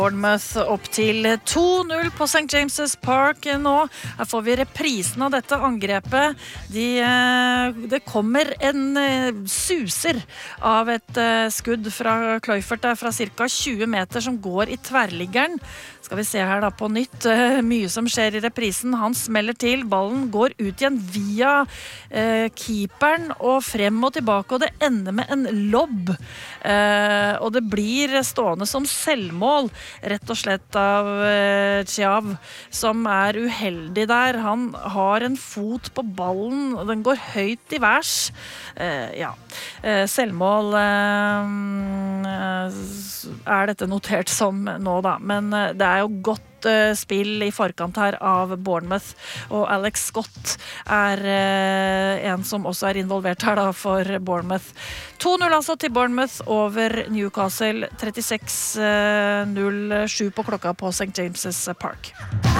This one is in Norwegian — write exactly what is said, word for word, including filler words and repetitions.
Bournemouth opp til to null på Saint James's Park nå. Her får vi reprisen av dette angrepet. De, det kommer en suser av et skudd fra Kluivert der fra cirka tjue meter som går i tverrliggeren. Skal vi se her da på nytt. Mye som skjer i reprisen. Han smeller til. Ballen går ut igjen via eh, keeperen og frem og tilbake, og det ender med en lobb. Eh, og det blir stående som selvmål, rett og slett av eh, Chiav, som er uheldig der. Han har en fot på ballen, og den går høyt i værs. Eh, ja, eh, selvmål eh, er dette notert som nå da, men eh, det er jo godt uh, spill i forkant her av Bournemouth, og Alex Scott er uh, en som også er involvert her da for Bournemouth. to null altså til Bournemouth over Newcastle, trettiseks null sju på klokka på Saint James's Park.